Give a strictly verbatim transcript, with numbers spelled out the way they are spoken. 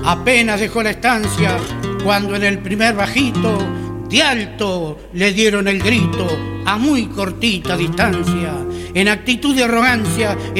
Apenas dejó la estancia cuando en el primer bajito de alto le dieron el grito a muy cortita distancia. En actitud de arrogancia